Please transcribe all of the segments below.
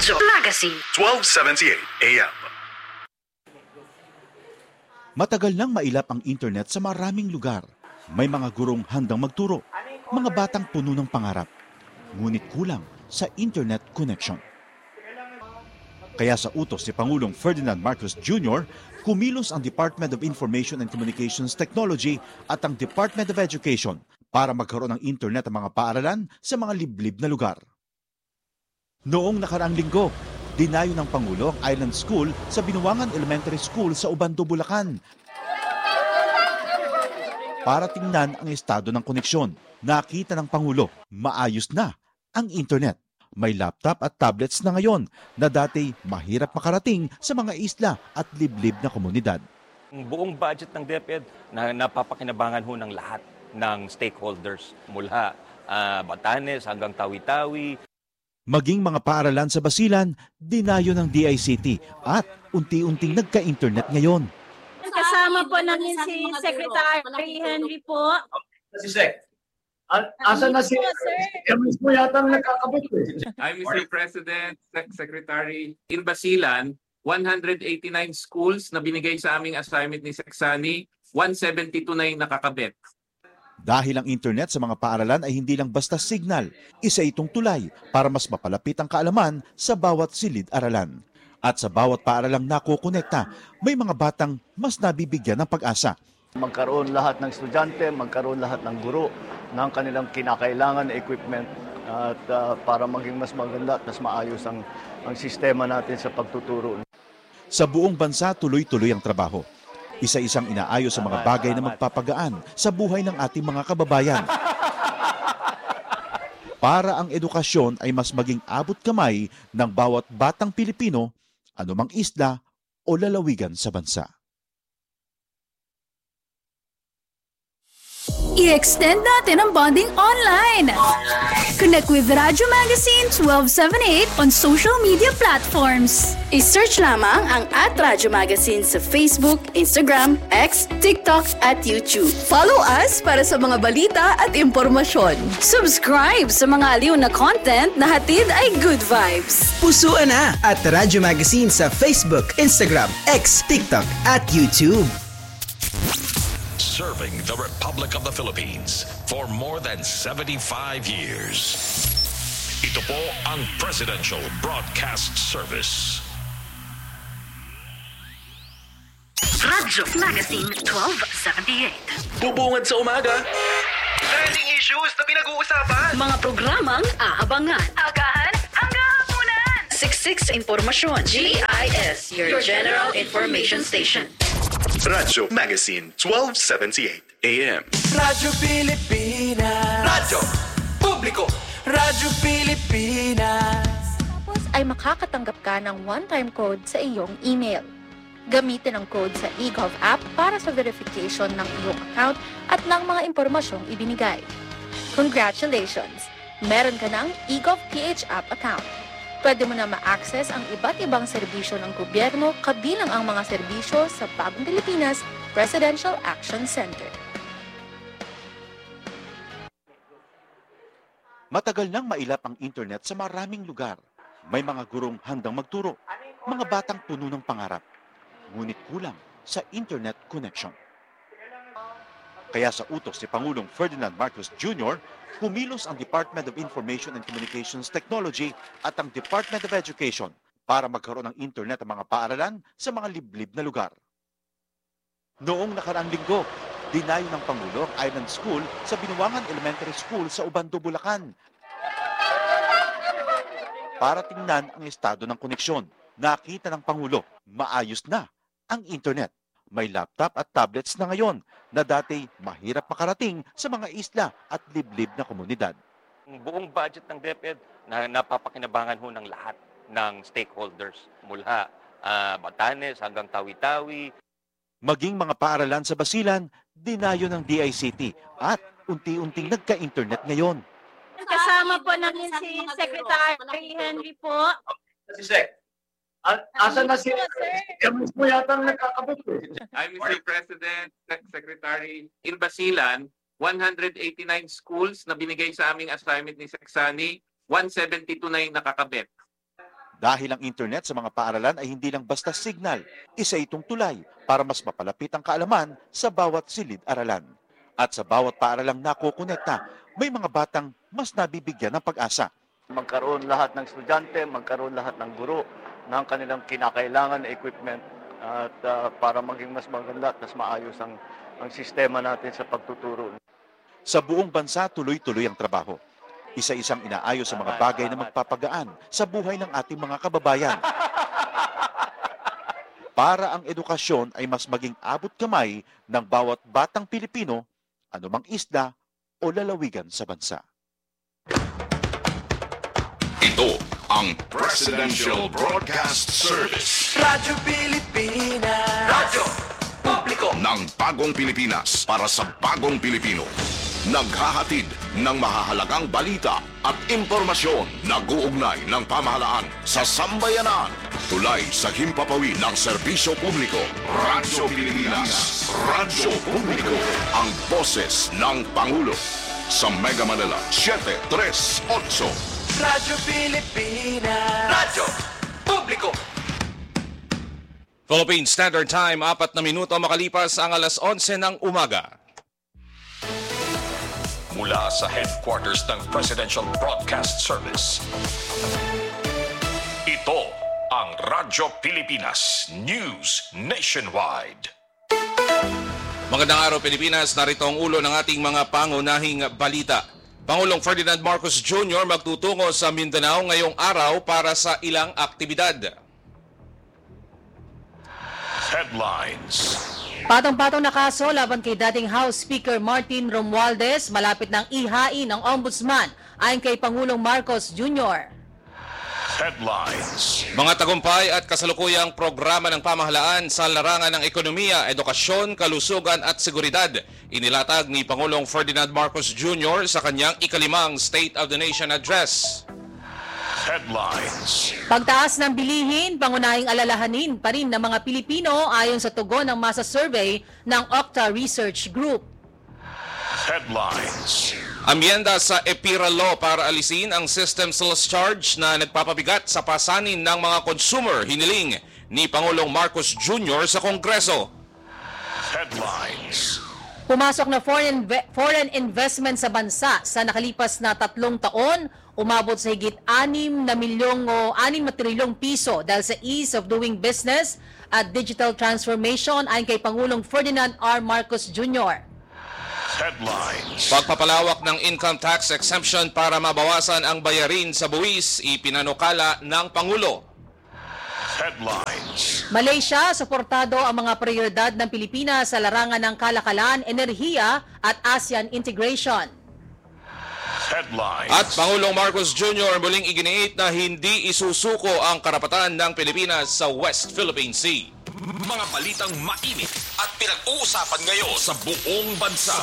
Radyo Magazine 1278 AM. Matagal nang mailap ang internet sa maraming lugar. May mga gurong handang magturo, mga batang puno ng pangarap, ngunit kulang sa internet connection. Kaya sa utos si Pangulong Ferdinand Marcos Jr., kumilos ang Department of Information and Communications Technology at ang Department of Education para magkaroon ng internet ang mga paaralan sa mga liblib na lugar. Noong nakaraang linggo, dinayo ng Pangulo ang Island School sa Binuangan Elementary School sa Ubando, Bulacan para tingnan ang estado ng koneksyon. Nakita ng Pangulo, maayos na ang internet. May laptop at tablets na ngayon na dati mahirap makarating sa mga isla at liblib na komunidad. Ang buong budget ng DepEd na napapakinabangan ho ng lahat ng stakeholders mula Batanes hanggang Tawi-Tawi. Maging mga paaralan sa Basilan, dinayo ng DICT at unti-unting nagka-internet ngayon. Kasama po namin si Secretary Henry po. Si Sec. Asa na si MS mo yata ang nakakabot eh. I'm Mr. President, Secretary. In Basilan, 189 schools na binigay sa aming assignment ni Seksani, 172 na yung nakakabit. Dahil ang internet sa mga paaralan ay hindi lang basta signal, isa itong tulay para mas mapalapit ang kaalaman sa bawat silid-aralan. At sa bawat paaralang nakukonekta, may mga batang mas nabibigyan ng pag-asa. Magkaroon lahat ng estudyante, magkaroon lahat ng guro ng kanilang kinakailangan na equipment at para maging mas maganda at mas maayos ang sistema natin sa pagtuturo. Sa buong bansa, tuloy-tuloy ang trabaho. Isa-isang inaayos sa mga bagay na magpapagaan sa buhay ng ating mga kababayan. Para ang edukasyon ay mas maging abot kamay ng bawat batang Pilipino, anumang isla o lalawigan sa bansa. I-extend natin ang bonding online. Connect with Radyo Magazine 1278 on social media platforms. I-search lamang ang @Radyo Magazine sa Facebook, Instagram, X, TikTok at YouTube. Follow us para sa mga balita at impormasyon. Subscribe sa mga aliw na content na hatid ay good vibes. Pusuan na at Radyo Magazine sa Facebook, Instagram, X, TikTok at YouTube. Serving the Republic of the Philippines for more than 75 years. Ito po ang Presidential Broadcast Service. Radyo Magazine 1278. Bubungad sa umaga. Trending issues na pinag-uusapan. Mga programang aabangan. Agahan hanggang hapunan. Siksik sa impormasyon. GIS, your General Information Station. Radyo Magazine 1278 AM. Radyo Pilipinas. Radyo Publiko. Radyo Pilipinas. Tapos ay makakatanggap ka ng one-time code sa iyong email. Gamitin ang code sa eGov app para sa verification ng iyong account at ng mga impormasyong ibinigay. Congratulations! Meron ka ng eGov PH app account. Pwede mo na ma-access ang iba't ibang serbisyo ng gobyerno kabilang ang mga serbisyo sa Bagong Pilipinas Presidential Action Center. Matagal nang mailap ang internet sa maraming lugar. May mga gurong handang magturo, mga batang puno ng pangarap, ngunit kulang sa internet connection. Kaya sa utos si Pangulong Ferdinand Marcos Jr., kumilos ang Department of Information and Communications Technology at ang Department of Education para magkaroon ng internet ang mga paaralan sa mga liblib na lugar. Noong nakaraang linggo, dinayo ng Pangulo ang Island School sa Binuangan Elementary School sa Ubando, Bulacan para tingnan ang estado ng koneksyon. Nakita ng Pangulo, maayos na ang internet. May laptop at tablets na ngayon na dati mahirap makarating sa mga isla at liblib na komunidad. Ang buong budget ng DepEd na napapakinabangan ho ng lahat ng stakeholders mula Batanes hanggang Tawi-Tawi. Maging mga paaralan sa Basilan, dinayo ng DICT at unti-unting nagka-internet ngayon. Kasama po namin si Secretary Henry po. Si Sec. Asa na si MS mo yata ang nakakabot eh. I'm Mr. President, Secretary. In Basilan, 189 schools na binigay sa aming assignment ni Seksani, 172 na yung nakakabit. Dahil ang internet sa mga paaralan ay hindi lang basta signal, isa itong tulay para mas mapalapit ang kaalaman sa bawat silid-aralan. At sa bawat paaralang nakokonekta, may mga batang mas nabibigyan ng pag-asa. Magkaroon lahat ng estudyante, magkaroon lahat ng guro ng kanilang kinakailangan na equipment at para maging mas maganda at mas maayos ang sistema natin sa pagtuturo. Sa buong bansa, tuloy-tuloy ang trabaho. Isa-isang inaayos sa mga bagay na magpapagaan sa buhay ng ating mga kababayan. Para ang edukasyon ay mas maging abot kamay ng bawat batang Pilipino, anumang isla o lalawigan sa bansa. Ito ang Presidential Broadcast Service. Radyo Pilipinas. Radyo Publiko ng bagong Pilipinas para sa bagong Pilipino. Naghahatid ng mahahalagang balita at impormasyon na guugnay ng pamahalaan sa sambayanan. Tulay sa himpapawid ng serbisyo publiko. Radyo Pilipinas. Radyo Publiko. Ang boses ng Pangulo. Sa Mega Manila, 738. Radyo Pilipinas. Radyo Publiko. Philippine Standard Time, 4 na minuto makalipas ang alas 11 ng umaga. Mula sa headquarters ng Presidential Broadcast Service. Ito ang Radyo Pilipinas News Nationwide. Magandang araw Pilipinas, narito ang ulo ng ating mga pangunahing balita. Pangulong Ferdinand Marcos Jr. magtutungo sa Mindanao ngayong araw para sa ilang aktibidad. Headlines. Patong-patong na kaso laban kay dating House Speaker Martin Romualdez malapit ng ihain ng Ombudsman ayon kay Pangulong Marcos Jr. Headlines. Mga tagumpay at kasalukuyang programa ng pamahalaan sa larangan ng ekonomiya, edukasyon, kalusugan at seguridad inilatag ni Pangulong Ferdinand Marcos Jr. sa kanyang ikalimang State of the Nation Address. Headlines. Pagtaas ng bilihin, pangunahing alalahanin pa rin ng mga Pilipino ayon sa tugon ng masa survey ng Octa Research Group. Headlines. Amyenda sa EPIRA Law para alisin ang system sales charge na nagpapabigat sa pasanin ng mga consumer, hiniling ni Pangulong Marcos Jr. sa Kongreso. Headlines. Pumasok na foreign investment sa bansa sa nakalipas na 3 taon, umabot sa higit 6 na trilyong piso dahil sa ease of doing business at digital transformation ayon kay Pangulong Ferdinand R. Marcos Jr. Headlines. Pagpapalawak ng income tax exemption para mabawasan ang bayarin sa buwis, ipinanukala ng Pangulo. Headlines. Malaysia, suportado ang mga prioridad ng Pilipinas sa larangan ng kalakalan, enerhiya at ASEAN integration. Headlines. At Pangulong Marcos Jr. muling iginiit na hindi isusuko ang karapatan ng Pilipinas sa West Philippine Sea. Mga balitang mainit at pinag-uusapan ngayon sa buong bansa.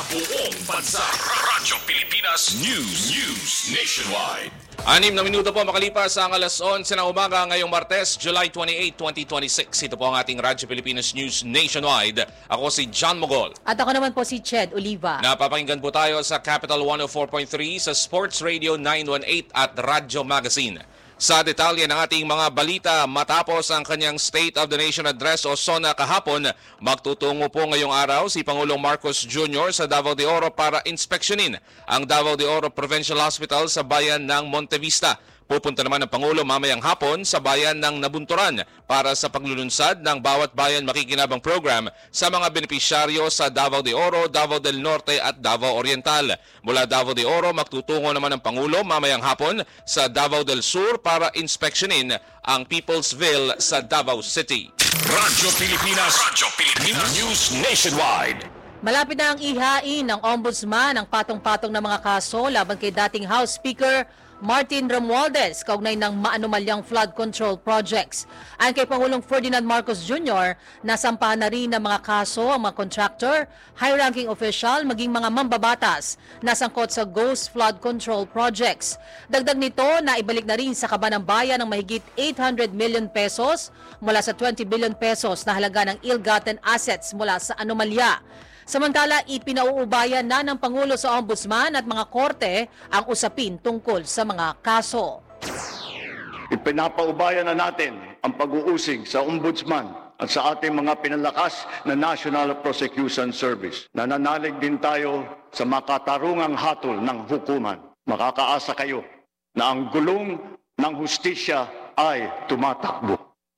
Radyo Pilipinas News Nationwide. 6 na minuto po makalipas ang alas 11 ng umaga ngayong Martes, July 28, 2026. Ito po ang ating Radyo Pilipinas News Nationwide. Ako si John Mogol. At ako naman po si Ched Oliva. Napapakinggan po tayo sa Capital 104.3, sa Sports Radio 918 at Radyo Magazine. Sa detalye ng ating mga balita, matapos ang kanyang State of the Nation Address o SONA kahapon, magtutungo po ngayong araw si Pangulong Marcos Jr. sa Davao de Oro para inspeksyonin ang Davao de Oro Provincial Hospital sa bayan ng Montevista. Pupunta naman ang Pangulo mamayang hapon sa bayan ng Nabunturan para sa paglulunsad ng Bawat Bayan Makikinabang Program sa mga benepisyaryo sa Davao de Oro, Davao del Norte at Davao Oriental. Mula Davao de Oro, magtutungo naman ang Pangulo mamayang hapon sa Davao del Sur para inspeksyonin ang Peoplesville sa Davao City. Radyo Pilipinas News Nationwide. Malapit na ang ihain ng Ombudsman ang patong-patong na mga kaso laban kay dating House Speaker Martin Romualdez kaugnay ng maanumalyang flood control projects. Ayon kay Pangulong Ferdinand Marcos Jr., nasampahan na rin ng mga kaso ang mga contractor, high-ranking official, maging mga mambabatas na sangkot sa ghost flood control projects. Dagdag nito, naibalik na rin sa kaban ng bayan ng mahigit 800 million pesos mula sa 20 billion pesos na halaga ng ill-gotten assets mula sa anomalya. Samantala, ipinauubayan na ng Pangulo sa Ombudsman at mga korte ang usapin tungkol sa mga kaso. Ipinapaubaya na natin ang pag-uusig sa Ombudsman at sa ating mga pinalakas na National Prosecution Service. Nananalig din tayo sa makatarungang hatol ng hukuman. Makakaasa kayo na ang gulong ng hustisya ay tumatakbo.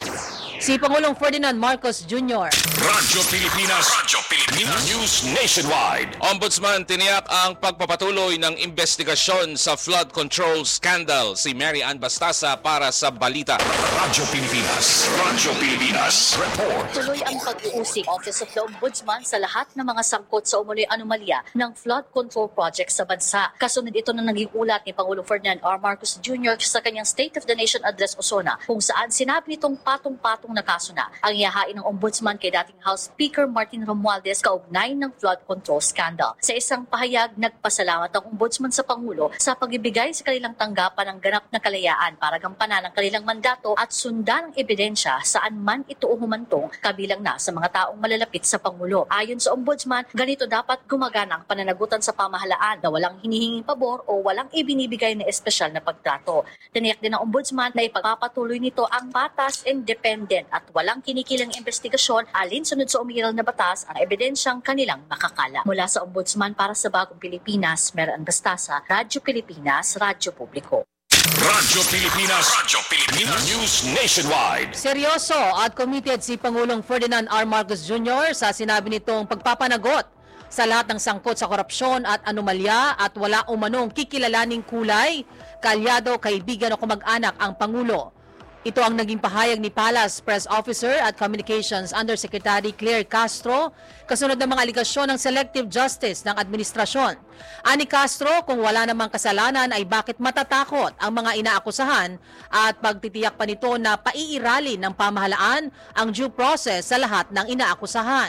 Si Pangulong Ferdinand Marcos Jr. Radyo Pilipinas. Radyo Pilipinas. News Nationwide. Ombudsman tiniyak ang pagpapatuloy ng investigasyon sa flood control scandal. Si Mary Ann Bastasa para sa Balita. Radyo Pilipinas. Radyo Pilipinas. Report. Tuloy ang pag-uusig Office of the Ombudsman sa lahat ng mga sangkot sa umunoy anomalya ng flood control project sa bansa. Kasunod ito na naging ulat ni Pangulong Ferdinand R. Marcos Jr. sa kanyang State of the Nation Address Osona, kung saan sinabi nitong patong-patong na kaso na ang ihahain ng Ombudsman kay dating House Speaker Martin Romualdez kaugnay ng flood control scandal. Sa isang pahayag, nagpasalamat ang Ombudsman sa Pangulo sa pagbibigay sa kanilang tanggapan ng ganap na kalayaan para gampanan ang kanilang mandato at sundan ang ebidensya saan man ito humantong, kabilang na sa mga taong malalapit sa Pangulo. Ayon sa Ombudsman, ganito dapat gumagana ang pananagutan sa pamahalaan na walang hinihinging pabor o walang ibinibigay na espesyal na pagtrato. Tiniyak din ng Ombudsman na ipagpapatuloy nito ang patas, independent at walang kinikilang investigasyon alinsunod sa umiiral na batas ang ebidensyang kanilang makakala. Mula sa Ombudsman para sa Bagong Pilipinas, Mary Ann Bastasa, Radyo Pilipinas, Radyo Publiko. Radyo Pilipinas. Radyo Pilipinas. News Nationwide. Seryoso at committed si Pangulong Ferdinand R. Marcos Jr. sa sinabi nitong pagpapanagot sa lahat ng sangkot sa korupsyon at anomalya at wala umanong kikilalaning kulay, kalyado, kaibigan o kamag-anak ang Pangulo. Ito ang naging pahayag ni Palace Press Officer at Communications Undersecretary Claire Castro kasunod ng mga aligasyon ng selective justice ng administrasyon. Ani Castro, kung wala namang kasalanan ay bakit matatakot ang mga inaakusahan at pagtitiyak pa nito na paiiralin ng pamahalaan ang due process sa lahat ng inaakusahan.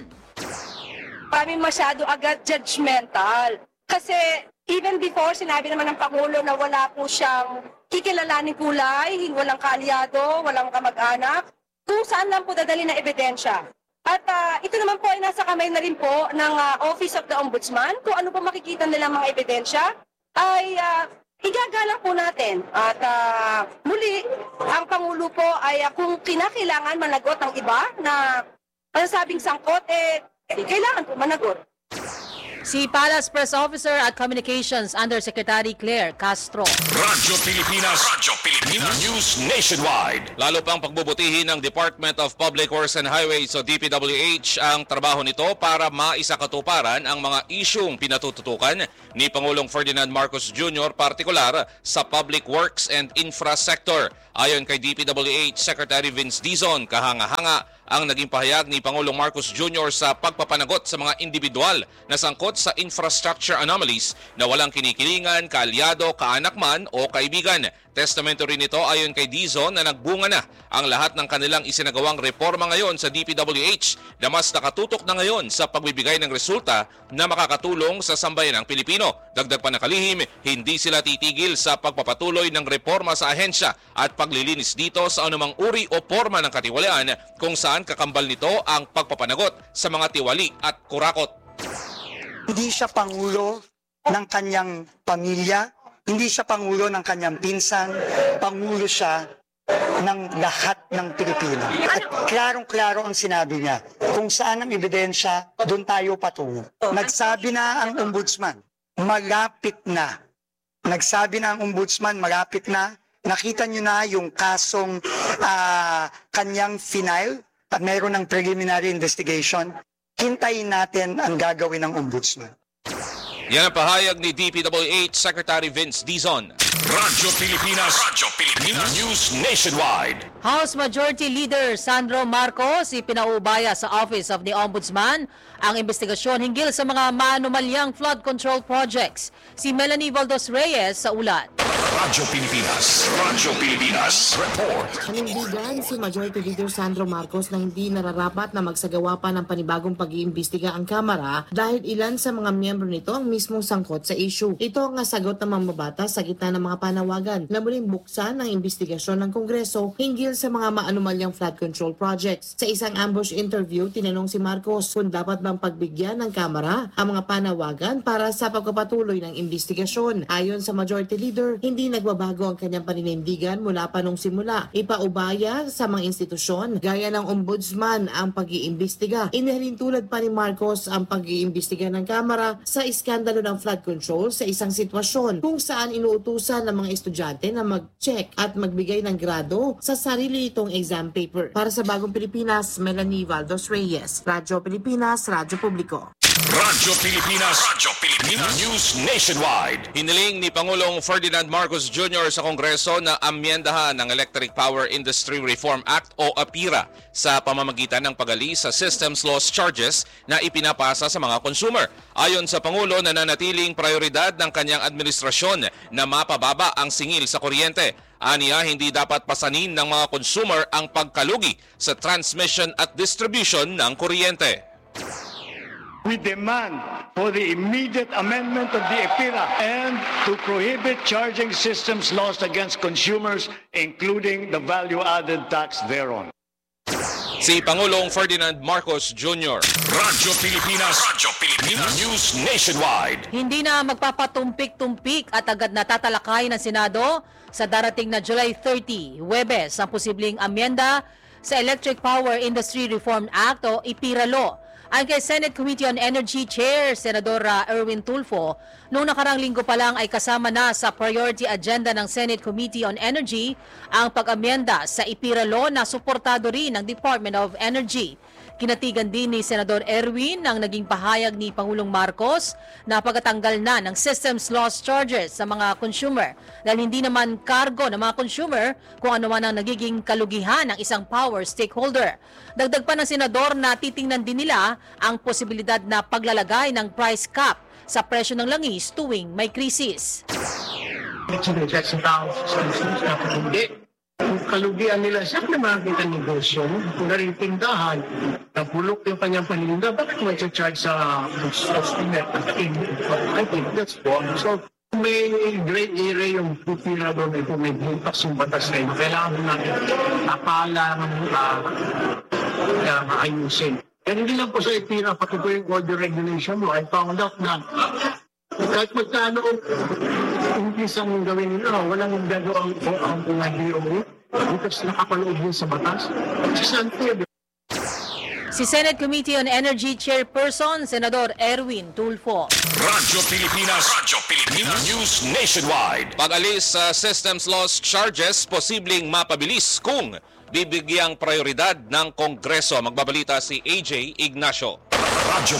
Kami masyado agad judgmental. Kasi even before, sinabi naman ng Pangulo na wala po siyang kikilalaning kulay, walang kaalyado, walang kamag-anak, kung saan lang po dadali na ebidensya. At ito naman po ay nasa kamay na rin po ng Office of the Ombudsman. Kung ano po makikita nilang mga ebidensya, ay igagalang po natin. At muli, ang Pangulo po ay kung kinakailangan managot ng iba na sabing sangkot, kailangan po managot. Si Palace Press Officer at Communications Undersecretary Claire Castro. Radyo Pilipinas. Radyo Pilipinas. News Nationwide. Lalo pang pagbubutihin ng Department of Public Works and Highways o DPWH ang trabaho nito para maisakatuparan ang mga isyung pinatututukan ni Pangulong Ferdinand Marcos Jr. partikular sa Public Works and Infra sector. Ayon kay DPWH Secretary Vince Dizon, kahanga-hanga ang naging pahayag ni Pangulong Marcos Jr. sa pagpapanagot sa mga individual na sangkot sa infrastructure anomalies na walang kinikilingan, kaalyado, kaanak man o kaibigan. Testamento rin ito ayon kay Dizon na nagbunga na ang lahat ng kanilang isinagawang reforma ngayon sa DPWH na mas nakatutok na ngayon sa pagbibigay ng resulta na makakatulong sa sambayanang Pilipino. Dagdag pa ng kalihim, hindi sila titigil sa pagpapatuloy ng reforma sa ahensya at paglilinis dito sa anumang uri o forma ng katiwalian kung saan kakambal nito ang pagpapanagot sa mga tiwali at kurakot. Hindi siya pangulo ng kanyang pamilya, hindi siya pangulo ng kanyang pinsan, pangulo siya ng lahat ng Pilipino. At klarong-klaro ang sinabi niya, kung saan ang ebidensya, doon tayo patungo. Nagsabi na ang ombudsman, malapit na. Nagsabi na ang ombudsman, malapit na. Nakita niyo na yung kasong kanyang final at mayroon ng preliminary investigation. Hintayin natin ang gagawin ng ombudsman. Yan ang pahayag ni DPWH Secretary Vince Dizon. Radyo Pilipinas. Radyo Pilipinas. News Nationwide. House Majority Leader Sandro Marcos ipinaubaya sa Office of the Ombudsman ang investigasyon hinggil sa mga maanumalyang flood control projects. Si Melanie Valdos Reyes sa ulat. Radyo Pilipinas. Radyo Pilipinas. Report. Nanindigan si Majority Leader Sandro Marcos na hindi nararapat na magsagawa pa ng panibagong pag-iimbestiga ang Kamara dahil ilan sa mga miyembro nito ang mismong sangkot sa issue. Ito ang sagot ng mambabatas sa gitna ng mga panawagan na muling buksan ang investigasyon ng Kongreso hinggil sa mga maanumalyang flood control projects. Sa isang ambush interview, tinanong si Marcos kung dapat bang pagbigyan ng Kamara ang mga panawagan para sa pagpapatuloy ng investigasyon. Ayon sa Majority Leader, hindi Hindi nagbabago ang kanyang paninindigan mula pa nung simula. Ipaubaya sa mga institusyon gaya ng ombudsman ang pag-iimbestiga. Inihalintulad pa ni Marcos ang pag-iimbestiga ng Kamara sa iskandalo ng flood control sa isang sitwasyon kung saan inuutusan ng mga estudyante na mag-check at magbigay ng grado sa sarili nitong exam paper. Para sa Bagong Pilipinas, Melanie Valdos Reyes, Radyo Pilipinas, Radyo Publiko. Radyo Pilipinas, News Nationwide. Hiniling ni Pangulong Ferdinand Marcos Jr. sa Kongreso na amyendahan ng Electric Power Industry Reform Act o APIRA sa pamamagitan ng pag-alis sa systems loss charges na ipinapasa sa mga consumer. Ayon sa Pangulo, nananatiling prioridad ng kanyang administrasyon na mapababa ang singil sa kuryente. Aniya, hindi dapat pasanin ng mga consumer ang pagkalugi sa transmission at distribution ng kuryente. We demand for the immediate amendment of the APIRA and to prohibit charging systems lost against consumers, including the value-added tax thereon. Si Pangulong Ferdinand Marcos Jr. Radyo Pilipinas, News Nationwide. Hindi na magpapatumpik-tumpik at agad na tatalakay ng Senado sa darating na July 30, Huwebes, ang posibleng amyenda sa Electric Power Industry Reform Act o IPIRA Law. Ang kay Senate Committee on Energy Chair, Senador Erwin Tulfo, noong nakarang linggo pa lang ay kasama na sa priority agenda ng Senate Committee on Energy ang pag-amyenda sa IPIRA Law na suportado rin ng Department of Energy. Kinatigan din ni Senador Erwin ang naging pahayag ni Pangulong Marcos na pagtatanggal na ng systems loss charges sa mga consumer dahil hindi naman kargo ng mga consumer kung ano man ang nagiging kalugihan ng isang power stakeholder. Dagdag pa ng Senador na titingnan din nila ang posibilidad na paglalagay ng price cap sa presyo ng langis tuwing may krisis. Kung kalugian nila, siyempre makakita ng negosyo. Kung narin tindahan, nabulok yung kanyang paninda, bakit may charge sa customer? I think that's wrong. So, may great area yung pupila doon, kung may butas yung batas na yun. Kailangan natin apalang maayusin. And hindi lang po sa IPIRA, pati po yung order regulation mo, I found out na kahit magkano umpisang gawin nila, walang gagawang ang mga DOE because nakapaloob din sa batas. Si Senate Committee on Energy Chairperson, Senador Erwin Tulfo. Radyo Pilipinas, News Nationwide. Pag-alis sa systems loss charges, posibleng mapabilis kung bibigyang prioridad ng Kongreso. Magbabalita si AJ Ignacio. Radyo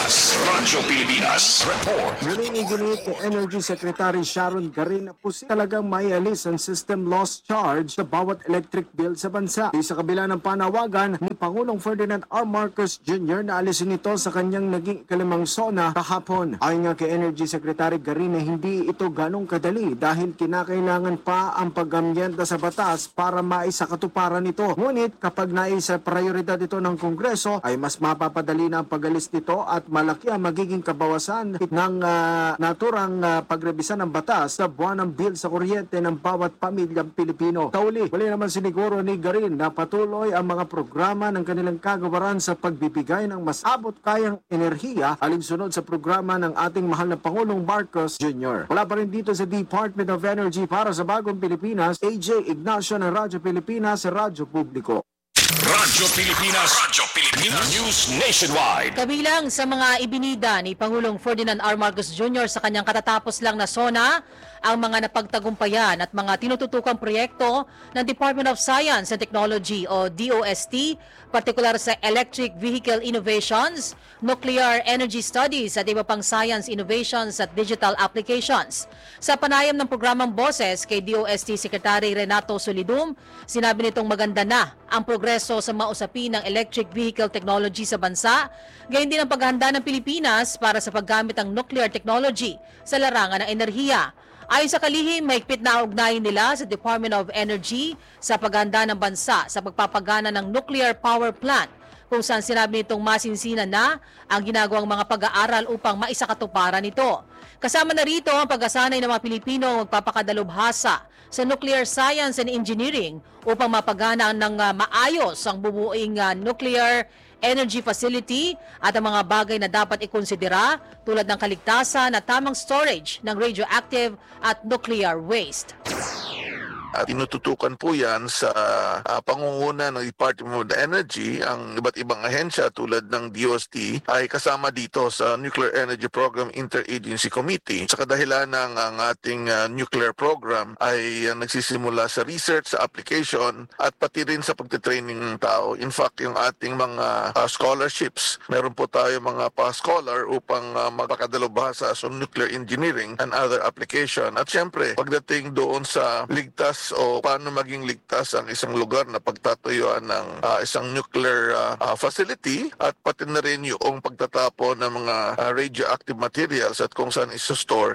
Pilipinas, report. Ginit ni Energy Secretary Sharon Garin na talagang maialis ang system loss charge sa bawat electric bill sa bansa. Sa kabila ng panawagan ni Pangulong Ferdinand R. Marcos Jr. na alisin ito sa kanyang naging ikalimang SONA kahapon. Ayon nga kay Energy Secretary Garin na hindi ito ganong kadali dahil kinakailangan pa ang pag-amyenda sa batas para maisakatuparan ito. Ngunit kapag naisa prioridad ito ng Kongreso ay mas mapapadali na ang pag-alis nito at malaki ang magiging kabawasan ng naturang pagrebisa ng batas sa buwanang bill sa kuryente ng bawat pamilyang Pilipino. Kauli naman siniguro ni Garin na patuloy ang mga programa ng kanilang kagawaran sa pagbibigay ng mas abot kayang enerhiya alinsunod sa programa ng ating mahal na Pangulong Marcos Jr. Wala pa rin dito sa Department of Energy. Para sa Bagong Pilipinas, AJ Ignacio ng Radyo Pilipinas, Radyo Publiko. Radyo Pilipinas, News Nationwide. Kabilang sa mga ibinida ni Pangulong Ferdinand R. Marcos Jr. sa kanyang katatapos lang na SONA, ang mga napagtagumpayan at mga tinututukang proyekto ng Department of Science and Technology o DOST, partikular sa Electric Vehicle Innovations, Nuclear Energy Studies at iba pang science innovations at digital applications. Sa panayam ng programang Boses kay DOST Secretary Renato Solidum, sinabi nitong maganda na ang progreso sa mausapin ng electric vehicle technology sa bansa, gayon din ang paghahanda ng Pilipinas para sa paggamit ng nuclear technology sa larangan ng enerhiya. Ayon sa kalihim, mahigpit na ugnayan nila sa Department of Energy sa paghahanda ng bansa sa pagpapagana ng nuclear power plant, kung saan sinabi nitong masinsinan na ang ginagawang mga pag-aaral upang maisakatuparan ito. Kasama na rito ang pag-asanay ng mga Pilipino magpapakadalubhasa sa nuclear science and engineering upang mapagana ng maayos ang bubuing nuclear energy facility at ang mga bagay na dapat ikonsidera tulad ng kaligtasan at tamang storage ng radioactive at nuclear waste. At tinututukan po yan sa pangunguna ng Department of Energy. Ang iba't ibang ahensya tulad ng DOST ay kasama dito sa Nuclear Energy Program Interagency Committee. Sa kadahilan ng ang ating nuclear program ay nagsisimula sa research, sa application at pati rin sa pagtitraining ng tao. In fact, yung ating mga scholarships, meron po tayo mga pa-scholar upang magpakadalubhasa sa nuclear engineering and other application. At syempre, pagdating doon sa ligtas o paano maging ligtas ang isang lugar na pagtatuyuan ng isang nuclear facility at pati na rin yung pagtatapon ng mga radioactive materials at kung saan isostore.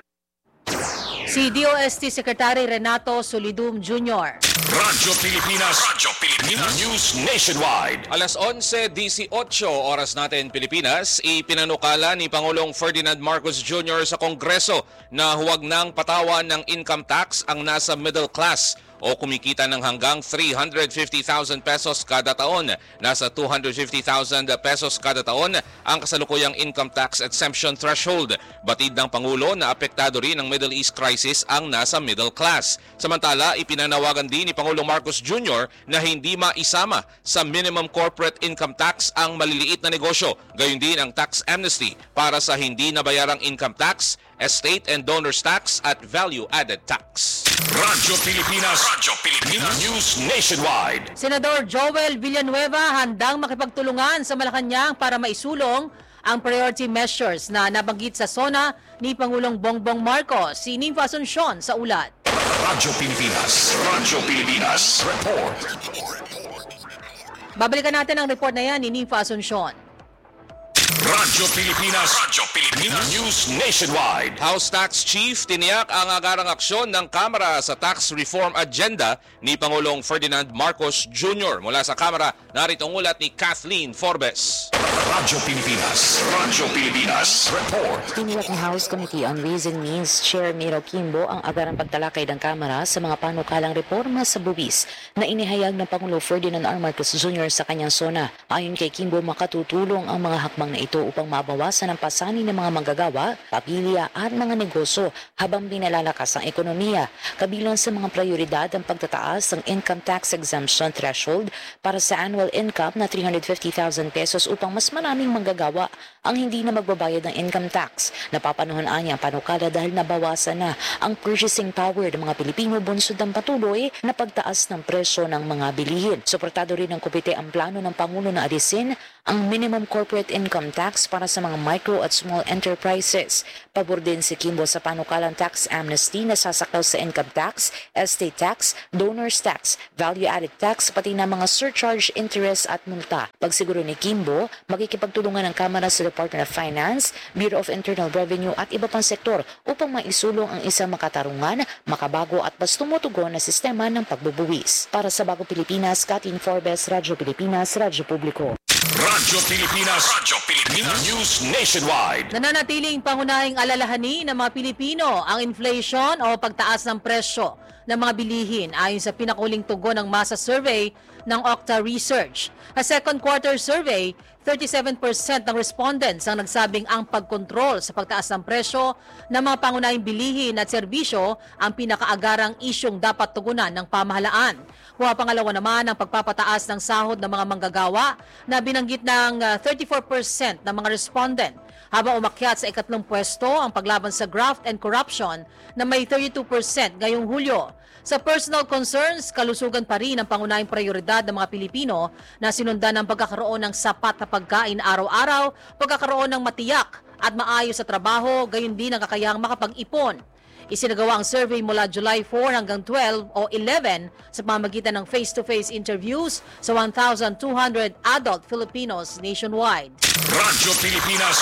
Si DOST Secretary Renato Solidum Jr. Radyo Pilipinas News Nationwide. Alas 11:18 oras natin Pilipinas, ipinanukala ni Pangulong Ferdinand Marcos Jr. sa Kongreso na huwag nang patawan ng income tax ang nasa middle class o kumikita ng hanggang 350,000 pesos kada taon. Nasa 250,000 pesos kada taon ang kasalukuyang income tax exemption threshold. Batid ng Pangulo na apektado rin ng Middle East crisis ang nasa middle class. Samantala, ipinanawagan din ni Pangulong Marcos Jr. na hindi maisama sa minimum corporate income tax ang maliliit na negosyo. Gayon din ang tax amnesty para sa hindi nabayarang income tax, estate and donors tax at value-added tax. Radyo Pilipinas News Nationwide. Senador Joel Villanueva handang makipagtulungan sa Malacanang para maisulong ang priority measures na nabanggit sa SONA ni Pangulong Bongbong Marcos. Si Nympha Asuncion sa ulat. Radyo Pilipinas Report. Babalikan natin ang report na yan ni Nympha Asuncion. Radyo Pilipinas News Nationwide. House Tax Chief tiniyak ang agarang aksyon ng Kamara sa tax reform agenda ni Pangulong Ferdinand Marcos Jr. Mula sa Kamara, narito ang ulat ni Kathleen Forbes. Radyo Pilipinas Report. Tiniyak ng House Committee on Ways and Means Chair Miro Quimbo ang agarang pagtalakay ng Kamara sa mga panukalang reforma sa buwis na inihayag ng Pangulo Ferdinand R. Marcos Jr. sa kanyang SONA. Ayon kay Quimbo, makatutulong ang mga hakbang na ito upang mabawasan ang pasanin ng mga manggagawa, pamilya at mga negosyo habang binalalakas ang ekonomiya. Kabilang sa mga prioridad ang pagtataas ng income tax exemption threshold para sa annual income na 350,000 pesos upang mas maraming manggagawa ang hindi na magbabayad ng income tax. Napapanuhan niya ang panukala dahil nabawasan na ang purchasing power ng mga Pilipino bunsod ng patuloy na pagtaas ng presyo ng mga bilihin. Suportado rin ng komite ang plano ng Pangulo na alisin ang minimum corporate income tax para sa mga micro at small enterprises. Pabor din si Quimbo sa panukalang tax amnesty na sasakaw sa income tax, estate tax, donors tax, value-added tax, pati na mga surcharge, interest at multa. Pagsiguro ni Quimbo, magkikipagtulungan ng Kamara sa Department of Finance, Bureau of Internal Revenue at iba pang sektor upang maisulong ang isang makatarungan, makabago at mas tumutugon na sistema ng pagbubuwis. Para sa Bagong Pilipinas, Kathleen Forbes, Radyo Pilipinas, Radyo Publiko. Radyo Pilipinas News Nationwide. Nananatiling pangunahing alalahanin ng mga Pilipino ang inflation o pagtaas ng presyo ng mga bilihin ayon sa pinakuling tugon ng masa survey ng Octa Research. Sa second quarter survey, 37% ng respondents ang nagsabing ang pagkontrol sa pagtaas ng presyo ng mga pangunahing bilihin at serbisyo ang pinakaagarang isyong dapat tugunan ng pamahalaan. Pangalawa naman ang pagpapataas ng sahod ng mga manggagawa na binanggit ng 34% ng mga respondent, habang umakyat sa ikatlong pwesto ang paglaban sa graft and corruption na may 32% ngayong Hulyo. Sa personal concerns, kalusugan pa rin ang pangunahing prioridad ng mga Pilipino na sinundan ng pagkakaroon ng sapat na pagkain araw-araw, pagkakaroon ng matiyak at maayos sa trabaho, gayon din ang kakayahang makapag-ipon. Isinagawa ang survey mula July 4 hanggang 12 o 11 sa pamamagitan ng face-to-face interviews sa 1,200 adult Filipinos nationwide. Radyo Pilipinas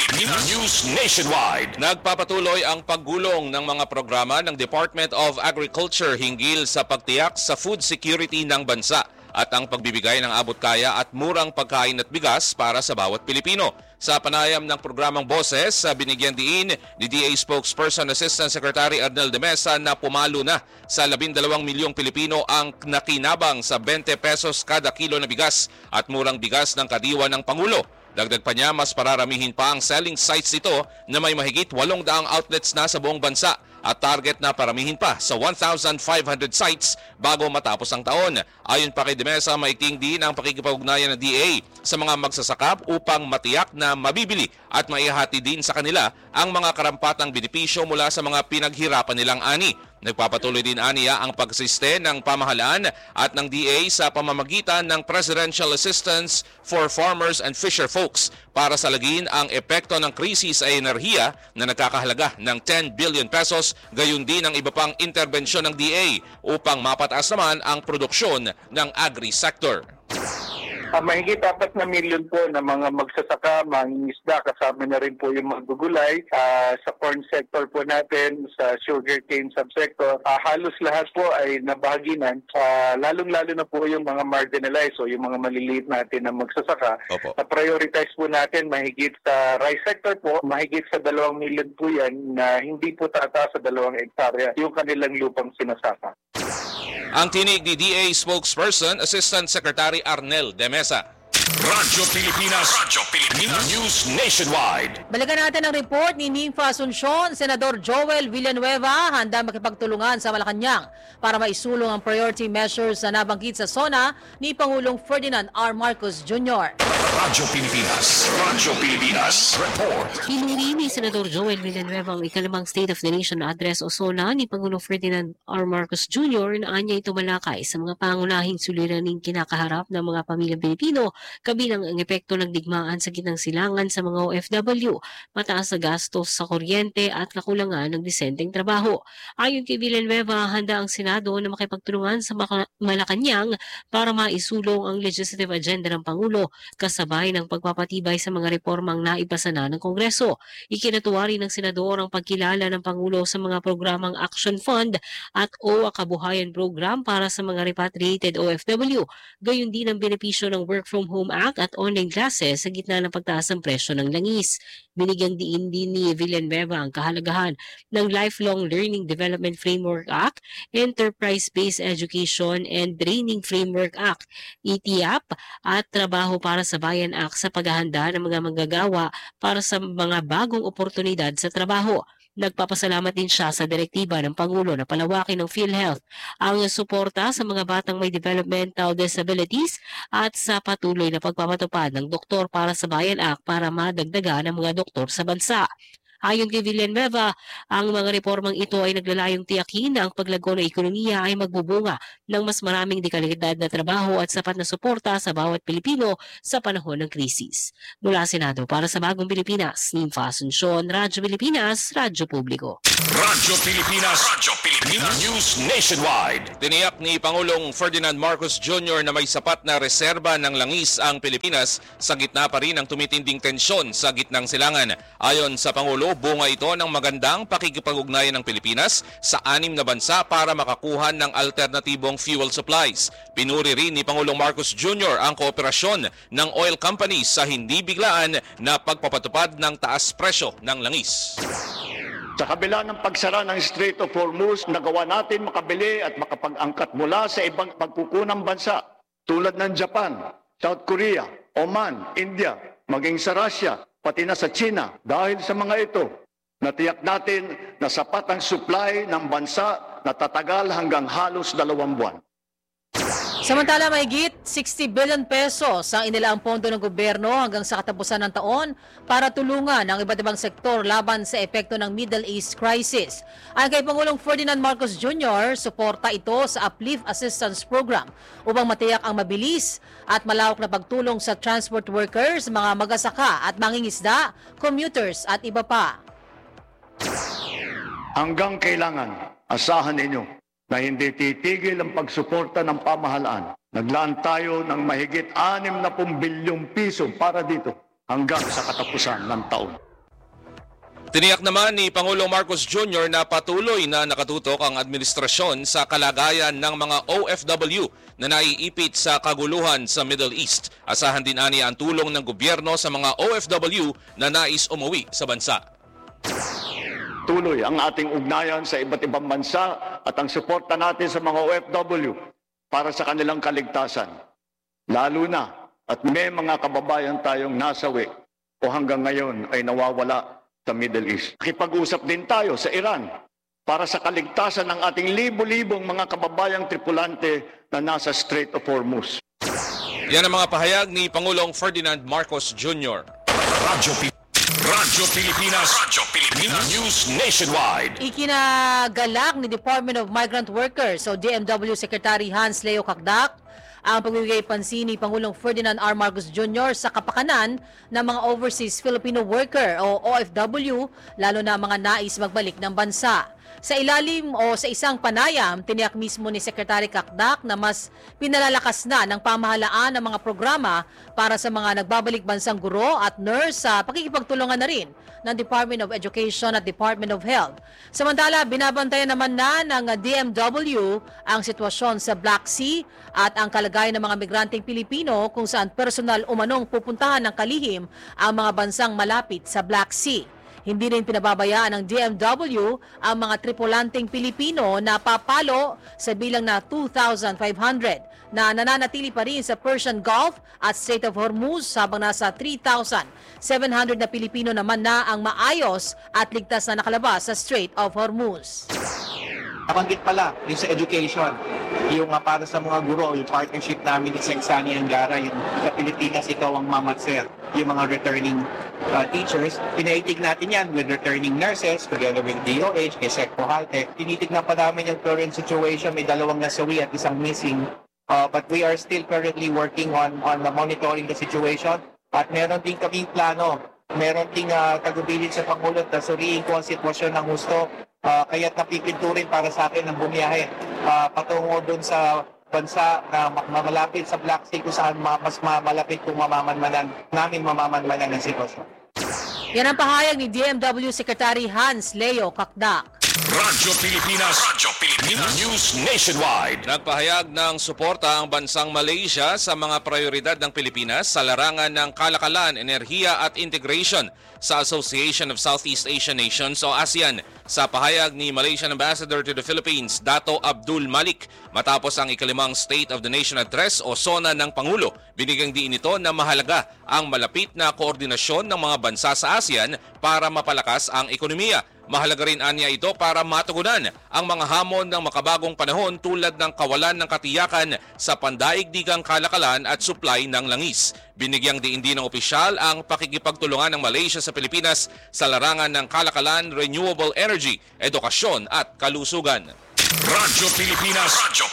News Nationwide. Nagpapatuloy ang paggulong ng mga programa ng Department of Agriculture hinggil sa pagtiyak sa food security ng bansa at ang pagbibigay ng abot-kaya at murang pagkain at bigas para sa bawat Pilipino. Sa panayam ng programang Boses, binigyan diin ni DA Spokesperson Assistant Secretary Arnel de Mesa na pumalo na sa 12 milyong Pilipino ang nakinabang sa 20 pesos kada kilo na bigas at murang bigas ng kadiwa ng Pangulo. Dagdag pa niya, mas pararamihin pa ang selling sites nito na may mahigit 800 outlets na sa buong bansa at target na paramihin pa sa 1,500 sites bago matapos ang taon. Ayon pa kay De Mesa, maigting din ang pakikipag-ugnayan ng DA sa mga magsasaka upang matiyak na mabibili at maihati din sa kanila ang mga karampatang benepisyo mula sa mga pinaghirapan nilang ani. Nagpapatuloy din aniya ang pagsiste ng pamahalaan at ng DA sa pamamagitan ng Presidential Assistance for Farmers and Fisher Folks para salagin ang epekto ng krisis sa enerhiya na nagkakahalaga ng 10 billion pesos, gayon din ang iba pang interbensyon ng DA upang mapataas naman ang produksyon ng agri-sector. Mahigit 4 na milyon po na mga magsasaka, mangingisda, kasama na rin po yung magugulay sa corn sector po natin, sa sugarcane subsector. Halos lahat po ay nabahaginan, lalong-lalo na po yung mga marginalized o yung mga maliliit natin na magsasaka. Prioritize po natin mahigit sa rice sector po, mahigit sa 2 milyon po yan na hindi po tataas sa 2 hektarya yung kanilang lupang sinasaka. Ang tinig ni DA Spokesperson, Assistant Secretary Arnel de Mesa. Radyo Pilipinas News Nationwide. Balikan natin ang report ni Ninfa Asuncion. Senador Joel Villanueva handa makipagtulungan sa Malacanang para maisulong ang priority measures na nabanggit sa SONA ni Pangulong Ferdinand R. Marcos Jr. Radyo Pilipinas Report. Pinuri ni Senador Joel Villanueva ang ikalimang State of the Nation Address o SONA ni Pangulong Ferdinand R. Marcos Jr. na anya ito malakay sa mga pangunahing suliraning kinakaharap ng mga pamilyang Pilipino, kabilang ang epekto ng digmaan sa gitnang silangan sa mga OFW, mataas na gastos sa kuryente at kakulangan ng disenteng trabaho. Ayon kay Villanueva, handa ang Senado na makipagtulungan sa Malacanang para maisulong ang legislative agenda ng Pangulo kasabay ng pagpapatibay sa mga reformang naipasa na ng Kongreso. Ikinatuwa rin ng Senador ang pagkilala ng Pangulo sa mga programang Action Fund at OWA Kabuhayan Program para sa mga repatriated OFW, gayon din ang benepisyo ng Work from Home Act at online classes sa gitna ng pagtaas ng presyo ng langis. Binigyang diin din ni Villanueva ang kahalagahan ng Lifelong Learning Development Framework Act, Enterprise-Based Education and Training Framework Act, ETIAP, at Trabaho para sa Bayan Act sa paghahanda ng mga manggagawa para sa mga bagong oportunidad sa trabaho. Nagpapasalamat din siya sa direktiba ng Pangulo na palawakin ng PhilHealth ang suporta sa mga batang may developmental disabilities at sa patuloy na pagpapatupad ng Doktor para sa Bayan Act para madagdagan ang mga doktor sa bansa. Ayon kay Villanueva, ang mga reformang ito ay naglalayong tiyakin na ang paglago ng ekonomiya ay magbubunga ng mas maraming dekalidad na trabaho at sapat na suporta sa bawat Pilipino sa panahon ng krisis. Mula Senado para sa Bagong Pilipinas, Ninfa Asuncion, Radyo Pilipinas, Radyo Publiko. Radyo Pilipinas News Nationwide. Tiniyak ni Pangulong Ferdinand Marcos Jr. na may sapat na reserba ng langis ang Pilipinas sa gitna pa rin ng tumitinding tensyon sa gitnang silangan. Ayon sa Pangulo, bunga ito ng magandang pakikipag-ugnayan ng Pilipinas sa 6 na bansa para makakuha ng alternatibong fuel supplies. Pinuri rin ni Pangulong Marcos Jr. ang kooperasyon ng oil companies sa hindi biglaan na pagpapatupad ng taas presyo ng langis. Sa kabila ng pagsara ng Strait of Hormuz, nagawa natin makabili at makapag-angkat mula sa ibang pagkukunang bansa tulad ng Japan, South Korea, Oman, India, maging sa Russia, pati na sa China. Dahil sa mga ito, natiyak natin na sapat ang supply ng bansa na tatagal hanggang halos 2 buwan. Samantala, mahigit 60 billion pesos ang inilaang pondo ng gobyerno hanggang sa katapusan ng taon para tulungan ang iba't ibang sektor laban sa epekto ng Middle East crisis. Ayon kay Pangulong Ferdinand Marcos Jr., suporta ito sa Uplift Assistance Program upang matiyak ang mabilis at malawak na pagtulong sa transport workers, mga magsasaka at mangingisda, commuters at iba pa. Hanggang kailangan, asahan ninyo na hindi titigil ang pagsuporta ng pamahalaan. Naglaan tayo ng mahigit 60 bilyong piso para dito hanggang sa katapusan ng taon. Tiniyak naman ni Pangulong Marcos Jr. na patuloy na nakatutok ang administrasyon sa kalagayan ng mga OFW na naiipit sa kaguluhan sa Middle East. Asahan din ani ang tulong ng gobyerno sa mga OFW na nais umuwi sa bansa. Tuloy ang ating ugnayan sa iba't ibang bansa at ang suporta natin sa mga OFW para sa kanilang kaligtasan. Lalo na at may mga kababayan tayong nasawi o hanggang ngayon ay nawawala sa Middle East. Nakipag-usap din tayo sa Iran para sa kaligtasan ng ating libo-libong mga kababayang tripulante na nasa Strait of Hormuz. Yan ang mga pahayag ni Pangulong Ferdinand Marcos Jr. Radyo Pilipinas News Nationwide. Ikinagalak ni Department of Migrant Workers o DMW Secretary Hans Leo Kakdak ang pagbibigay pansin ni Pangulong Ferdinand R. Marcos Jr. sa kapakanan ng mga overseas Filipino worker o OFW, lalo na mga nais magbalik ng bansa. Sa ilalim o sa isang panayam, tiniyak mismo ni Secretary Kakdak na mas pinalalakas na ng pamahalaan ng mga programa para sa mga nagbabalik bansang guro at nurse sa pakikipagtulungan na rin ng Department of Education at Department of Health. Samantala, binabantayan naman na ng DMW ang sitwasyon sa Black Sea at ang kalagayan ng mga migranteng Pilipino kung saan personal umanong pupuntahan ng kalihim ang mga bansang malapit sa Black Sea. Hindi rin pinababayaan ng DMW ang mga tripulanteng Pilipino na papalo sa bilang na 2,500 na nananatili pa rin sa Persian Gulf at Strait of Hormuz habang nasa 3,700 na Pilipino naman na ang maayos at ligtas na nakalabas sa Strait of Hormuz. Nabanggit pala yung sa education, yung para sa mga guro, yung partnership namin ni Seksani Angara, yung sa Pilipinas ikaw ang mamatser, yung mga returning teachers. Pinaitig natin yan with returning nurses, together with DOH, kay Sec Prohalte. Tinitignan pa namin yung current situation, may 2 nasawi at 1 missing. But we are still currently working on monitoring the situation. At meron din kaming plano, meron ding tagubilin sa Pangulo na suriin ko ang sitwasyon ng gusto. Kaya't napipinturin para sa akin ang bumiyahe patungo doon sa bansa na malapit sa Black Sea kung saan mas malapit kung mamamanmanan ng sitwasyon. Yan ang pahayag ni DMW Secretary Hans Leo Kakdak. Radyo Pilipinas News Nationwide. Nagpahayag ng suporta ang bansang Malaysia sa mga prioridad ng Pilipinas sa larangan ng kalakalan, enerhiya at integration sa Association of Southeast Asian Nations o ASEAN. Sa pahayag ni Malaysian Ambassador to the Philippines, Dato Abdul Malik, matapos ang ika-5 State of the Nation Address o SONA ng Pangulo, binigyang diin ito na mahalaga ang malapit na koordinasyon ng mga bansa sa ASEAN para mapalakas ang ekonomiya. Mahalaga rin anya ito para matugunan ang mga hamon ng makabagong panahon tulad ng kawalan ng katiyakan sa pandaigdigang kalakalan at supply ng langis. Binigyang diin din ng opisyal ang pakikipagtulungan ng Malaysia sa Pilipinas sa larangan ng kalakalan, renewable energy, edukasyon at kalusugan. Radyo Pilipinas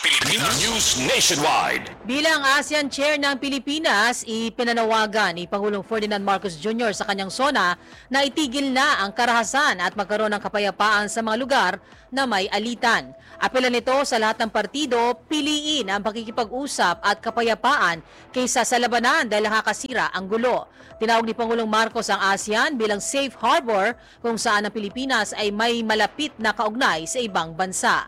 News Nationwide. Bilang ASEAN Chair ng Pilipinas, ipinanawagan ni Pangulong Ferdinand Marcos Jr. sa kanyang SONA na itigil na ang karahasan at magkaroon ng kapayapaan sa mga lugar na may alitan. Apela nito sa lahat ng partido, piliin ang pakikipag-usap at kapayapaan kaysa sa labanan dahil nakakasira ang gulo. Tinawag ni Pangulong Marcos ang ASEAN bilang safe harbor kung saan ang Pilipinas ay may malapit na kaugnay sa ibang bansa.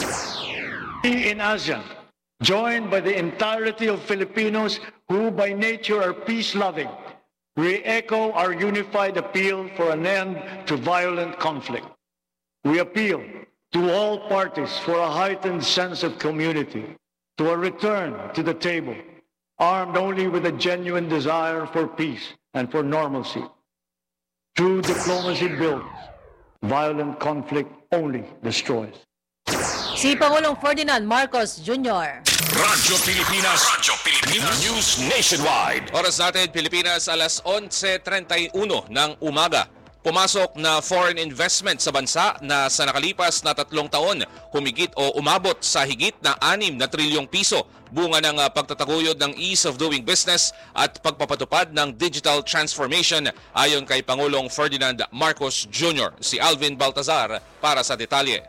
In ASEAN, joined by the entirety of Filipinos who by nature are peace-loving, we echo our unified appeal for an end to violent conflict. We appeal to all parties for a heightened sense of community, to a return to the table, armed only with a genuine desire for peace and for normalcy. True diplomacy builds, violent conflict only destroys. Si Pangulong Ferdinand Marcos Jr. Radyo Pilipinas News Nationwide. Oras natin Pilipinas, alas 11:31 ng umaga. Pumasok na foreign investment sa bansa na sa nakalipas na 3 taon humigit o umabot sa higit na 6 na trilyong piso, bunga ng pagtataguyod ng ease of doing business at pagpapatupad ng digital transformation ayon kay Pangulong Ferdinand Marcos Jr. Si Alvin Baltazar para sa detalye.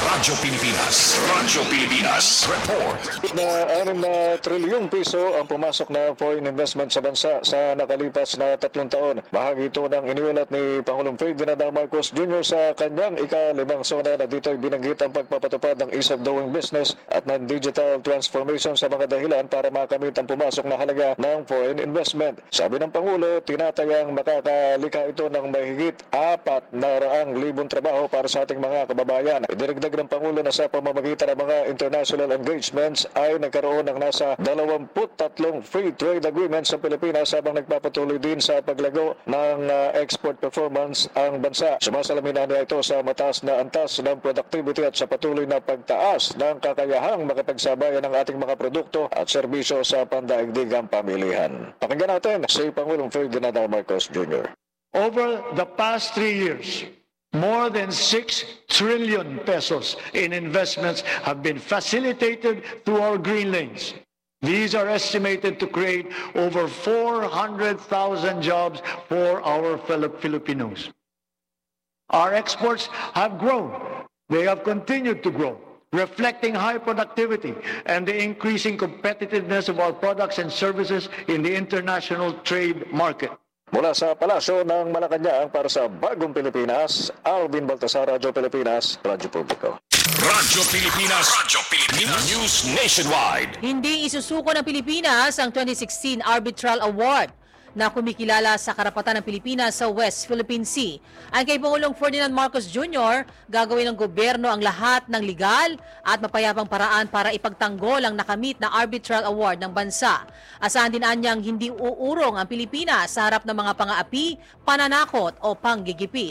Radyo Pilipinas. Radyo Pilipinas. Report. Na 6 na trilyong piso ang pumasok na foreign investment sa bansa sa nakalipas na 3 taon. Bahagi ito ng iniulat ni Pangulong Ferdinand Marcos Jr. sa kanyang ika-5 sona na dito'y binanggit ang pagpapatupad ng ease of doing business at ng digital transformation sa mga dahilan para makamit ang pumasok na halaga ng foreign investment. Sabi ng Pangulo, tinatayang makakalika ito ng mahigit 400,000 trabaho para sa ating mga kababayan. Idinagdag ng Pangulo na sa pamamagitan ng mga international engagements ay nagkaroon ng nasa 23 free trade agreements sa Pilipinas habang nagpapatuloy din sa paglago ng export performance ang bansa. Sumasalamin niya ito sa mataas na antas ng productivity at sa patuloy na pagtaas ng kakayahang makapagsabayan ng ating mga produkto at serbisyo sa pandaigdigang pamilihan. Pakinggan natin si Pangulong Ferdinand Marcos Jr. Over the past 3 years, more than 6 trillion pesos in investments have been facilitated through our green lanes. These are estimated to create over 400,000 jobs for our fellow Filipinos. Our exports have grown. They have continued to grow, reflecting high productivity and the increasing competitiveness of our products and services in the international trade market. Mula sa Palasyo ng Malacanang para sa Bagong Pilipinas, Alvin Baltasar, Radyo Pilipinas, Radyo Publiko. Radyo Pilipinas. Radyo Pilipinas. News Nationwide. Hindi isusuko ng Pilipinas ang 2016 Arbitral Award na kumikilala sa karapatan ng Pilipinas sa West Philippine Sea. Ang kay Pangulong Ferdinand Marcos Jr., gagawin ng gobyerno ang lahat ng legal at mapayapang paraan para ipagtanggol ang nakamit na Arbitral Award ng bansa. Asahan din anyang hindi uurong ang Pilipinas sa harap ng mga pang-aapi, pananakot o panggigipit.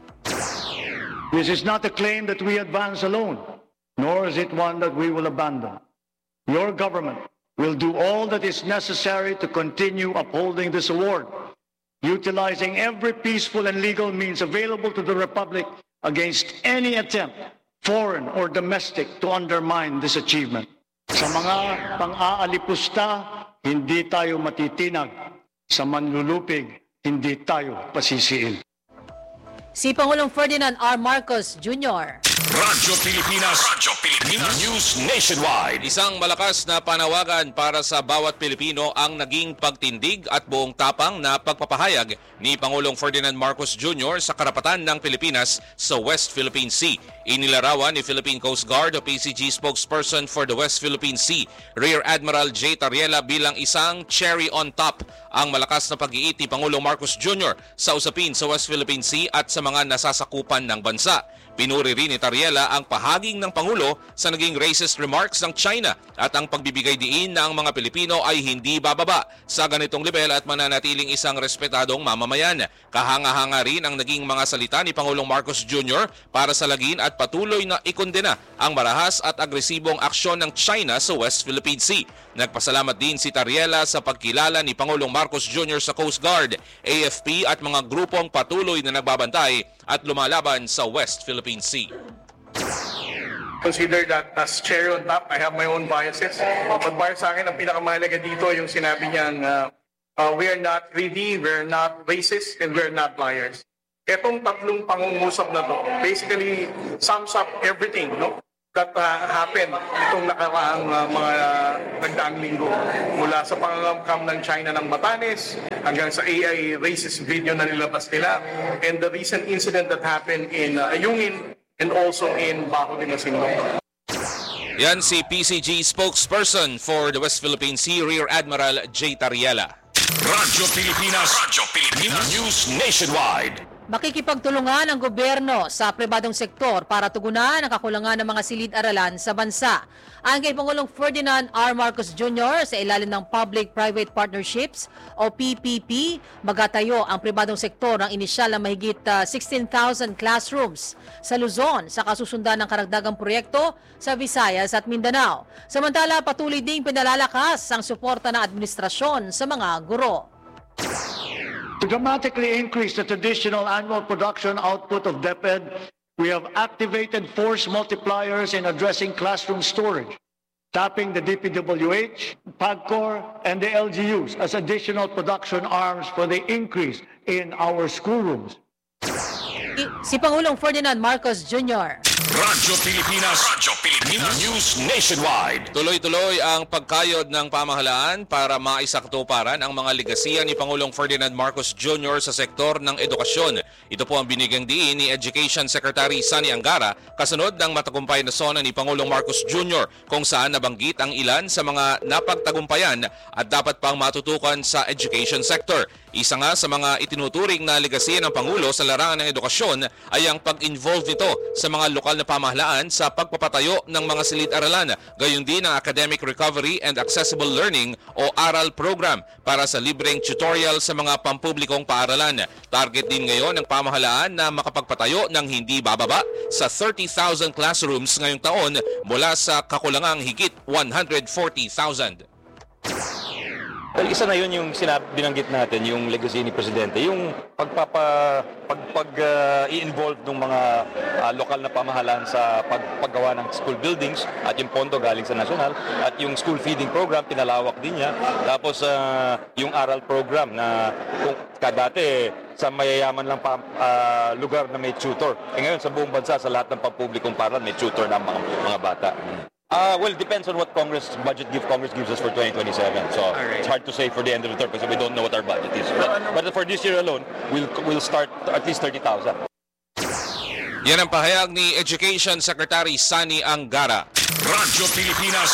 This is not a claim that we advance alone, nor is it one that we will abandon. Your government will do all that is necessary to continue upholding this award, utilizing every peaceful and legal means available to the Republic against any attempt, foreign or domestic, to undermine this achievement. Sa mga pang-aalipusta, hindi tayo matitinag. Sa manlulupig, hindi tayo pasisiil. Si Pangulong Ferdinand R. Marcos Jr. Radyo Pilipinas. Radyo Pilipinas. News Nationwide. Isang malakas na panawagan para sa bawat Pilipino ang naging pagtindig at buong tapang na pagpapahayag ni Pangulong Ferdinand Marcos Jr. sa karapatan ng Pilipinas sa West Philippine Sea. Inilarawan ni Philippine Coast Guard o PCG spokesperson for the West Philippine Sea, Rear Admiral J. Tariela, bilang isang cherry on top ang malakas na pag-iit ni Pangulong Marcos Jr. sa usapin sa West Philippine Sea at sa mga nasasakupan ng bansa. Pinuri rin ni Tariela ang pahaging ng Pangulo sa naging racist remarks ng China at ang pagbibigay diin na ang mga Pilipino ay hindi bababa sa ganitong level at mananatiling isang respetadong mamamayan. Kahanga-hanga rin ang naging mga salita ni Pangulong Marcos Jr. para salagin at patuloy na ikondena ang marahas at agresibong aksyon ng China sa West Philippine Sea. Nagpasalamat din si Tariela sa pagkilala ni Pangulong Marcos Jr. sa Coast Guard, AFP at mga grupong patuloy na nagbabantay at lumalaban sa West Philippine Sea. Consider that as chair on top, I have my own biases. Pag-bias sa akin, ang pinakamahalaga dito yung sinabi niyang we are not greedy, we are not racist, and we are not liars. Etong tatlong pangungusap na to basically sums up everything, no? That happened itong nakaraang mga nagdaang linggo, mula sa pangangkam ng China ng Batanes hanggang sa AI racist video na nilabas nila, and the recent incident that happened in Ayungin and also in Bajo de Masinloc. Yan si PCG spokesperson for the West Philippine Sea, Rear Admiral J. Tariela. Radyo Pilipinas. Radyo Pilipinas. News Nationwide. Makikipagtulungan ang gobyerno sa pribadong sektor para tugunan ang kakulangan ng mga silid-aralan sa bansa. Ang kay Pangulong Ferdinand R. Marcos Jr. sa ilalim ng Public-Private Partnerships o PPP, magatayo ang pribadong sektor ng inisyal na mahigit 16,000 classrooms sa Luzon sa kasusundan ng karagdagang proyekto sa Visayas at Mindanao. Samantala, patuloy ding pinalalakas ang suporta ng administrasyon sa mga guro. To dramatically increase the traditional annual production output of DepEd, we have activated force multipliers in addressing classroom storage, tapping the DPWH, PAGCOR, and the LGUs as additional production arms for the increase in our schoolrooms. si Pangulong Ferdinand Marcos Jr. Radyo Pilipinas. News Nationwide. Tuloy-tuloy ang pagkayod ng pamahalaan para maisaktuparan ang mga ligasiya ni Pangulong Ferdinand Marcos Jr. sa sektor ng edukasyon. Ito po ang binigyang diin ni Education Secretary Sani Angara kasunod ng matagumpay na sona ni Pangulong Marcos Jr. kung saan nabanggit ang ilan sa mga napagtagumpayan at dapat pang matutukan sa education sector. Isa nga sa mga itinuturing na ligasiya ng Pangulo sa larangan ng edukasyon ay ang pag-involve nito sa mga lokal na pamahalaan sa pagpapatayo ng mga silid-aralan, gayon din ang Academic Recovery and Accessible Learning o ARAL program para sa libreng tutorial sa mga pampublikong paaralan. Target din ngayon ng pamahalaan na makapagpatayo ng hindi bababa sa 30,000 classrooms ngayong taon mula sa kakulangang higit 140,000. Well, isa na yun yung binanggit natin, yung legacy ni Presidente, yung i-involve ng mga lokal na pamahalaan sa paggawa ng school buildings at yung pondo galing sa national at yung school feeding program, pinalawak din niya. Tapos yung ARAL program na kung dati sa mayayaman lang lugar na may tutor. Ngayon sa buong bansa, sa lahat ng pampublikong paaralan, may tutor ng mga bata. Well, it depends on what Congress gives us for 2027. So it's hard to say for the end of the term because we don't know what our budget is. But for this year alone, we'll start at least 30,000. Yan ang pahayag ni Education Secretary Sani Angara. Radyo Pilipinas.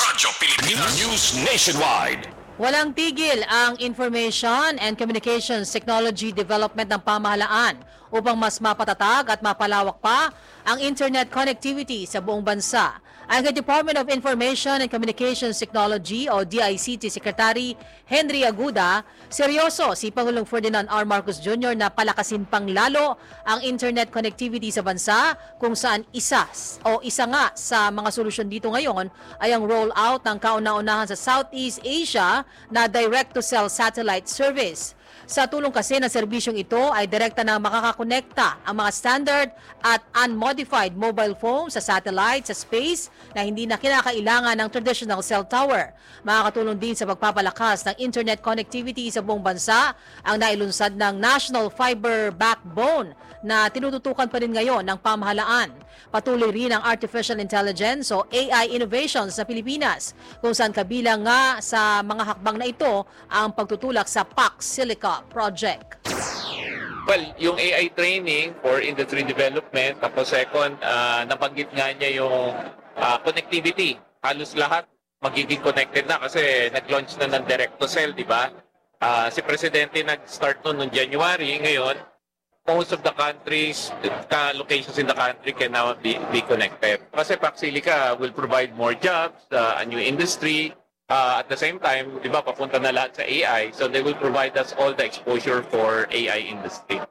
News Nationwide. Walang tigil ang Information and Communications Technology Development ng pamahalaan upang mas mapatatag at mapalawak pa ang internet connectivity sa buong bansa. Ang Department of Information and Communications Technology o DICT Secretary Henry Aguda, seryoso si Pangulong Ferdinand R. Marcos Jr. na palakasin pang lalo ang internet connectivity sa bansa kung saan isa nga sa mga solusyon dito ngayon ay ang rollout ng kauna-unahan sa Southeast Asia na direct-to-cell satellite service. Sa tulong kasi ng serbisyong ito ay direkta na makakakonekta ang mga standard at unmodified mobile phone sa satellite sa space na hindi na kinakailangan ng traditional cell tower. Makakatulong din sa pagpapalakas ng internet connectivity sa buong bansa ang nailunsad ng National Fiber Backbone na tinututukan pa rin ngayon ng pamahalaan. Patuloy rin ang artificial intelligence o AI innovations sa Pilipinas kung saan kabilang nga sa mga hakbang na ito ang pagtutulak sa PAC Silica project. Well, yung AI training for industry development, tapos second, nabanggit nga niya yung connectivity. Halos lahat magiging connected na kasi nag-launch na ng direct-to-cell, di ba? Si Presidente nag-start noong January, ngayon, most of the countries, locations in the country can now be connected. Kasi PAC Silica will provide more jobs, a new industry. At the same time, di ba, papunta na lahat sa AI, so they will provide us all the exposure for AI industry.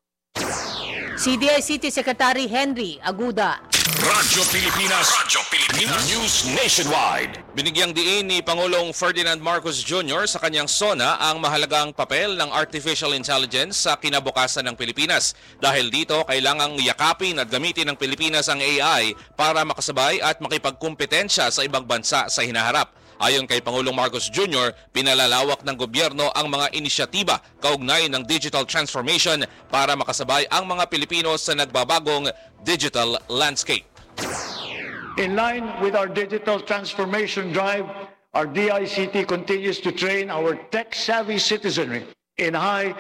Si DICT Secretary Henry Aguda. Radyo Pilipinas. News Nationwide. Binigyang diin ni Pangulong Ferdinand Marcos Jr. sa kanyang SONA ang mahalagang papel ng artificial intelligence sa kinabukasan ng Pilipinas. Dahil dito, kailangang yakapin at gamitin ng Pilipinas ang AI para makasabay at makipagkumpetensya sa ibang bansa sa hinaharap. Ayon kay Pangulong Marcos Jr., pinalalawak ng gobyerno ang mga inisyatiba kaugnay ng digital transformation para makasabay ang mga Pilipino sa nagbabagong digital landscape. In line with our digital transformation drive, our DICT continues to train our tech-savvy citizenry in high